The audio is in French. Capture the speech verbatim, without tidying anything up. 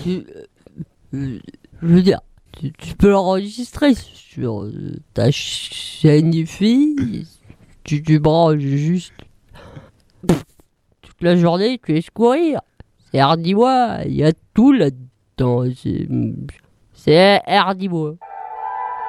tu, euh, je veux dire, tu, tu peux l'enregistrer sur euh, ta chaîne IFI. Tu, tu branches juste toute la journée, tu laisses courir. C'est Hardy Moi, il y a tout là-dedans. C'est, c'est Hardy Moi.